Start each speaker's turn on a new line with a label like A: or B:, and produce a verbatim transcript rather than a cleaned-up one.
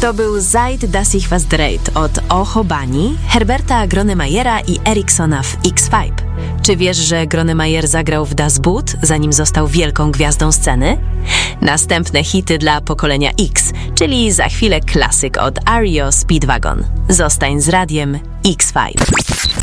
A: To był Zeit, dass ich was dreht od Ocho Bani, Herberta Grönemeyera i Eriksona w X pięć. Czy wiesz, że Grönemeyer zagrał w Das Boot, zanim został wielką gwiazdą sceny? Następne hity dla pokolenia X, czyli za chwilę klasyk od R E O Speedwagon. Zostań z radiem X pięć.